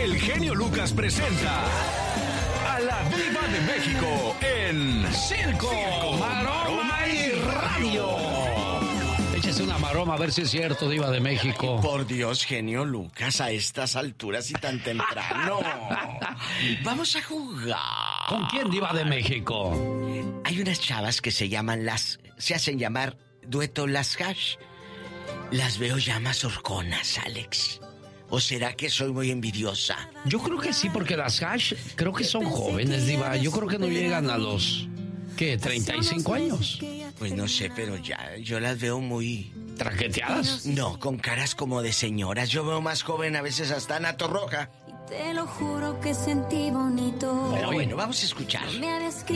el genio Lucas presenta a la Diva de México en Circo, Maroma y Radio. Échese una maroma a ver si es cierto, Diva de México. Por Dios, genio Lucas, a estas alturas y tan temprano. Vamos a jugar. ¿Con quién, Diva de México? Hay unas chavas que se hacen llamar dueto Las Hash. Las veo ya más horconas, Alex. ¿O será que soy muy envidiosa? Yo creo que sí, porque las Hash creo que son jóvenes, Diva. Yo creo que no llegan a los, ¿qué? 35 años. Pues no sé, pero ya, yo las veo muy... ¿Traqueteadas? No, con caras como de señoras. Yo veo más joven a veces hasta Ana Torroja. Te lo juro que sentí bonito. Pero bueno, vamos a escuchar.